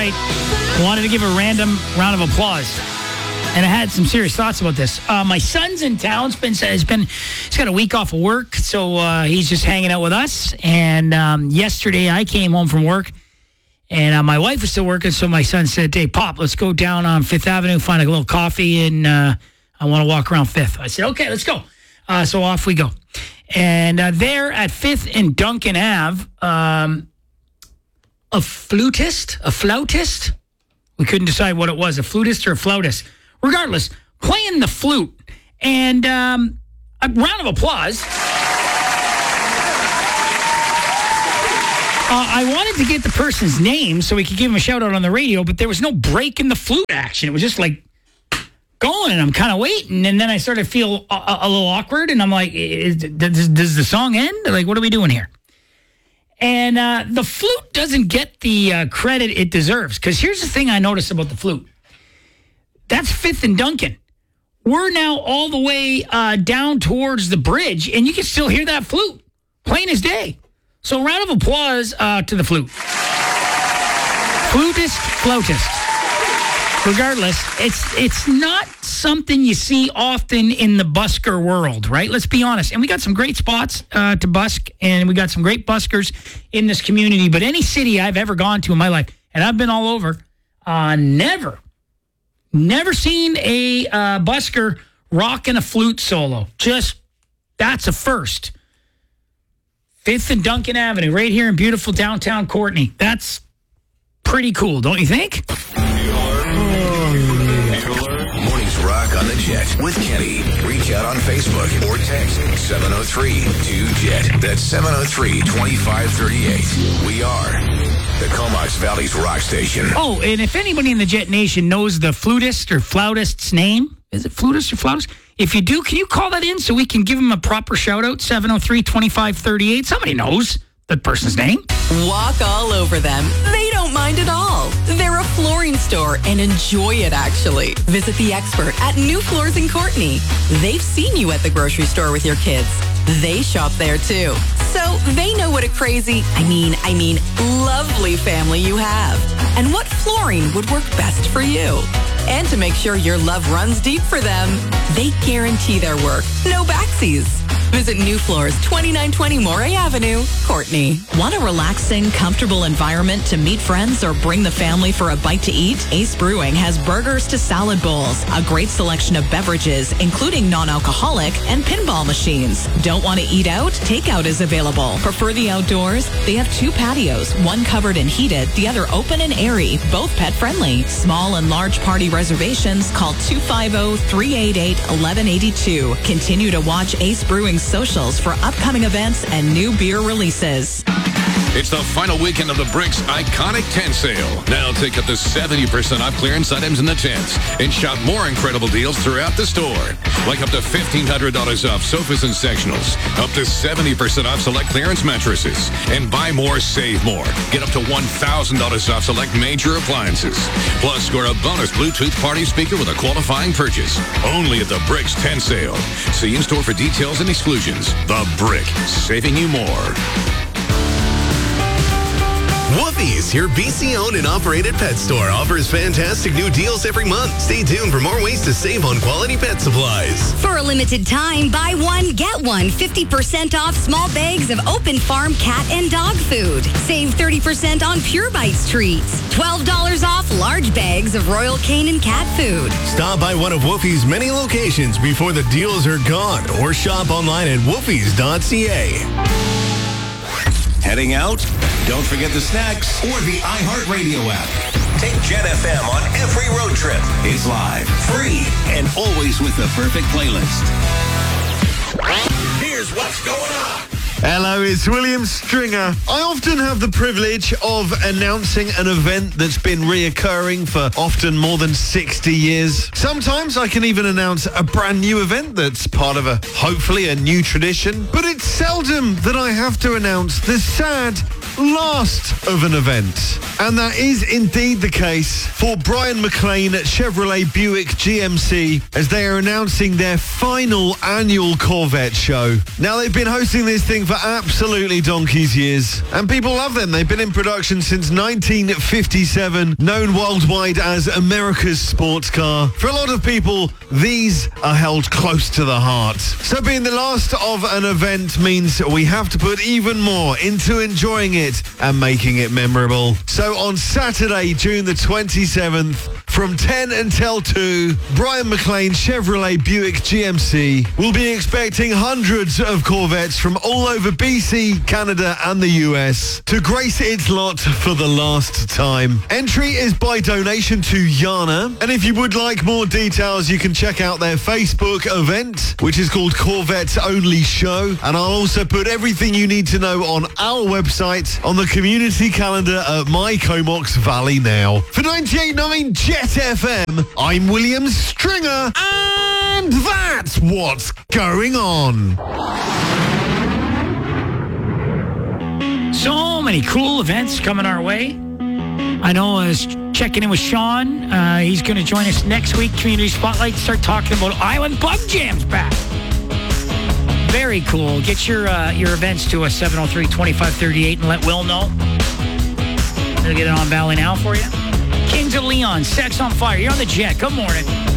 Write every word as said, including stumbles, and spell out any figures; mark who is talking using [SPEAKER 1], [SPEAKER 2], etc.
[SPEAKER 1] night. Wanted to give a random round of applause. And I had some serious thoughts about this. Uh, my son's in town. Been, has been, he's got a week off of work, so uh, he's just hanging out with us. And um, yesterday I came home from work, and uh, my wife was still working, so my son said, hey, Pop, let's go down on Fifth Avenue, find a little coffee, and uh, I want to walk around Fifth. I said, okay, let's go. Uh, so off we go. And uh, there at Fifth and Duncan Ave, um, a flutist, a flautist, we couldn't decide what it was, a flutist or a flautist. Regardless, playing the flute. And um, a round of applause. Uh, I wanted to get the person's name so we could give him a shout out on the radio, but there was no break in the flute action. It was just like going, and I'm kind of waiting. And then I started to feel a, a little awkward, and I'm like, is, does, does the song end? Like, what are we doing here? And uh, the flute doesn't get the uh, credit it deserves, because here's the thing I noticed about the flute. That's Fifth and Duncan. We're now all the way uh, down towards the bridge, and you can still hear that flute, plain as day. So a round of applause uh, to the flute. Flutist, flautist. Regardless, it's it's not something you see often in the busker world, right? Let's be honest. And we got some great spots uh, to busk, and we got some great buskers in this community. But any city I've ever gone to in my life, and I've been all over, uh, never... Never seen a uh, busker rocking a flute solo. Just, that's a first. Fifth and Duncan Avenue, right here in beautiful downtown Courtenay. That's pretty cool, don't you think?
[SPEAKER 2] Mornings Rock on the Jet with Kenny. Reach out on Facebook or text seven oh three two Jet. That's seven oh three, two five three eight. We are the Comox Valley's rock station.
[SPEAKER 1] Oh, and if anybody in the Jet Nation knows the flutist or flautist's name, is it flutist or flautist? If you do, can you call that in so we can give him a proper shout out? seven oh three, two five three eight. Somebody knows that person's name.
[SPEAKER 3] Walk all over them. They don't mind at all. They're a flooring store and enjoy it, actually. Visit the expert at New Floors in Courtenay. They've seen you at the grocery store with your kids. They shop there, too. So they know what a crazy, I mean, I mean, lovely family you have. And what flooring would work best for you. And to make sure your love runs deep for them, they guarantee their work. No backsies. Visit New Floors, twenty-nine twenty Moray Avenue, Courtenay.
[SPEAKER 4] Want a relaxing, comfortable environment to meet friends or bring the family for a bite to eat? Ace Brewing has burgers to salad bowls, a great selection of beverages, including non-alcoholic, and pinball machines. Don't want to eat out? Takeout is available. Prefer the outdoors? They have two patios, one covered and heated, the other open and airy, both pet-friendly. Small and large party reservations, call two five zero, three eight eight, one one eight two. Continue to watch Ace Brewing's socials for upcoming events and new beer releases.
[SPEAKER 5] It's the final weekend of the Bricks Iconic Tent Sale. Now take up to seventy percent off clearance items in the tents and shop more incredible deals throughout the store. Like up to fifteen hundred dollars off sofas and sectionals, up to seventy percent off select clearance mattresses, and buy more, save more. Get up to one thousand dollars off select major appliances. Plus, score a bonus Bluetooth party speaker with a qualifying purchase. Only at the Bricks Tent Sale. See in-store for details and exclusions. The Brick, saving you more.
[SPEAKER 6] Woofie's, your B C-owned and operated pet store, offers fantastic new deals every month. Stay tuned for more ways to save on quality pet supplies.
[SPEAKER 7] For a limited time, buy one, get one. fifty percent off small bags of Open Farm cat and dog food. Save thirty percent on Pure Bites treats. twelve dollars off large bags of Royal Canin cat food.
[SPEAKER 6] Stop by one of Woofie's many locations before the deals are gone, or shop online at woofies dot c a.
[SPEAKER 2] Heading out? Don't forget the snacks or the iHeartRadio app. Take Jet F M on every road trip. It's live, free, and always with the perfect playlist. Here's what's going on.
[SPEAKER 8] Hello, it's William Stringer. I often have the privilege of announcing an event that's been reoccurring for often more than sixty years. Sometimes I can even announce a brand new event that's part of a, hopefully, a new tradition. But it's seldom that I have to announce the sad last of an event. And that is indeed the case for Brian McLean at Chevrolet Buick G M C as they are announcing their final annual Corvette show. Now, they've been hosting this thing for absolutely donkey's years, and people love them. They've been in production since nineteen fifty-seven, known worldwide as America's sports car. For a lot of people, these are held close to the heart. So being the last of an event means we have to put even more into enjoying it and making it memorable. So on Saturday, June the twenty-seventh, from ten until two, Brian McLean Chevrolet Buick G M C will be expecting hundreds of Corvettes from all over B C, Canada and the U S to grace its lot for the last time. Entry is by donation to Yana, and if you would like more details, you can check out their Facebook event, which is called Corvettes Only Show, and I'll also put everything you need to know on our website on the community calendar at My Comox Valley now. For ninety-eight point nine Jet F M, I'm William Stringer, and that's what's going on.
[SPEAKER 1] So many cool events coming our way. I know I was checking in with Sean. Uh, he's going to join us next week, Community Spotlight, to start talking about Island Pub Jams back. Very cool. Get your uh, your events to us, seven oh three, twenty-five thirty-eight, and let Will know. We'll get it on Valley Now for you. Kings of Leon, Sex on Fire. You're on the Jet. Good morning.